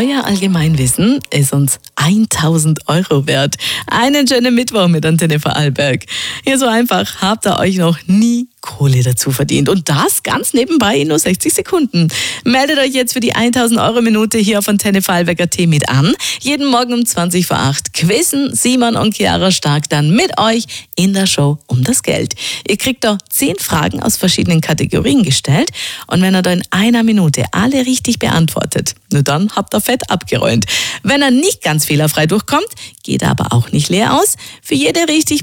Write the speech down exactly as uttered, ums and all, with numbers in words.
euer Allgemeinwissen ist uns tausend Euro wert. Einen schönen Mittwoch mit Antenne Vorarlberg. Ja, so einfach habt ihr euch noch nie Kohle dazu verdient. Und das ganz nebenbei in nur sechzig Sekunden. Meldet euch jetzt für die tausend Euro Minute hier auf Antenne Vorarlberg Punkt at mit an. Jeden Morgen um zwanzig vor acht quizzen Simon und Chiara Stark dann mit euch in der Show um das Geld. Ihr kriegt da zehn Fragen aus verschiedenen Kategorien gestellt. Und wenn ihr da in einer Minute alle richtig beantwortet, nur dann habt ihr fett abgeräumt. Wenn er nicht ganz fehlerfrei durchkommt, geht er aber auch nicht leer aus. Für jede richtig